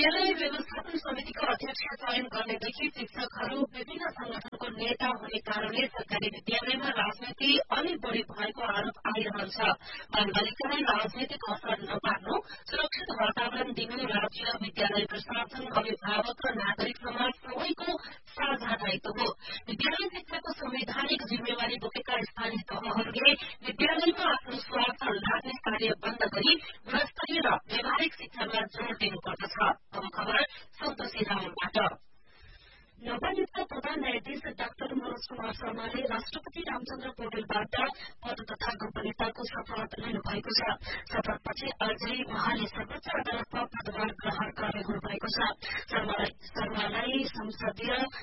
विद्यालय व्यवस्थापन समितिको अध्यक्ष चयन गर्नेदेखि शिक्षकहरू विभिन्न संगठनको नेता हुने कारणले सरकारी विद्यालयमा राजनीति अलि बढ़ी भएको आरोप आइरहन्छ। बालबालिकालाई राजनीतिक असर नपार्नु, सुरक्षित वातावरण दिनु राज्य विद्यालय प्रशासन, अभिभावक र नागरिक समाज सबैको साझा दायित्व हो। विद्यालय शिक्षाको संवैधानिक जिम्मेवारी बोकेका स्थानीय तहहरूले विद्यालयमा आफ्नो स्वार्थ लाग्ने कार्य बन्द गरी गुणस्तरीय र व्यावहारिक शिक्षामा जोड़ दिनुपर्दछ। अब खबर सन्तोषी रामबाट। नवनियुक्त प्रधान न्यायाधीश डाक्टर मनोज कुमार शर्माले राष्ट्रपति रामचन्द्र पौडेलबाट पद तथा गोपनीयताको शपथ लिनुभएको छ। शपथपछि आजै उहाँले सर्वोच्च अदालतमा पदभार ग्रहण गर्नुहुने भएको छ। शर्मालाई संसदीय